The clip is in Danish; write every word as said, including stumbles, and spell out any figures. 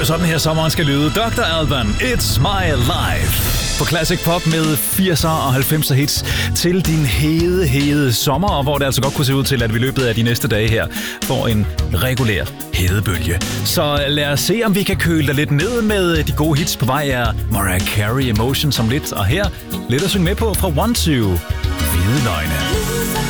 sådan her sommeren skal lyde. doktor Alban, It's My Life. På Classic Pop med firser og halvfemser hits til din hede, hede sommer, og hvor det altså godt kunne se ud til, at vi i løbet af de næste dage her får en regulær hedebølge. Så lad os se, om vi kan køle dig lidt ned med de gode hits på vej af Mariah Carey, Emotion som lidt, og her lidt at synge med på fra One Two, Hvide Løgne.